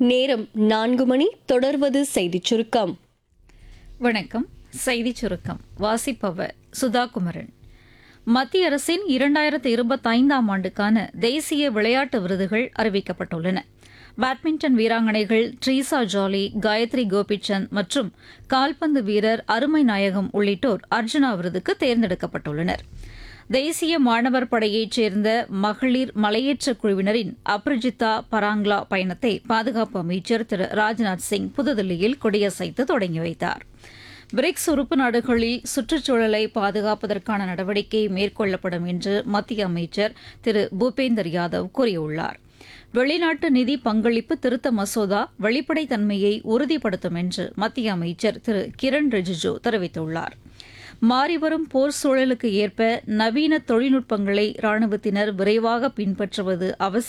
நேரம் 4 மணி. தொடர்வது செய்திச் சுருக்கம். வணக்கம். செய்திச் சுருக்கம் வாசிப்பவர் சுதா குமரன். மத்திய அரசின் 2025ஆம் ஆண்டுக்கான தேசிய விளையாட்டு விருதுகள் அறிவிக்கப்பட்டுள்ளன. பேட்மிண்டன் வீராங்கனைகள் ட்ரீசா ஜாலி, காயத்ரி கோபிச்சந்த் மற்றும் கால்பந்து வீரர் அருமை நாயகம் உள்ளிட்டோர் அர்ஜுனா விருதுக்கு தேர்ந்தெடுக்கப்பட்டுள்ளனர். தேசிய மாணவர் படையைச் சேர்ந்த மகளிர் மலையேற்ற குழுவினரின் அப்ரஜிதா பராங்லா பயணத்தை பாதுகாப்பு அமைச்சர் திரு ராஜ்நாத் சிங் புதுதில்லியில் கொடியசைத்து தொடங்கி வைத்தார். பிரிக்ஸ் உறுப்பு நாடுகளில் சுற்றுச்சூழலை பாதுகாப்பதற்கான நடவடிக்கை மேற்கொள்ளப்படும் என்று மத்திய அமைச்சர் திரு பூபேந்தர் யாதவ் கூறியுள்ளார். வெளிநாட்டு நிதி பங்களிப்பு திருத்த மசோதா வெளிப்படைத்தன்மையை உறுதிப்படுத்தும் என்று மத்திய அமைச்சர் திரு கிரண் ரிஜிஜு தெரிவித்துள்ளார். மாறிவரும் போர் சூழலுக்கு ஏற்ப நவீன தொழில்நுட்பங்களை ராணுவத்தினர் விரைவாக பின்பற்றுவது அவசியம்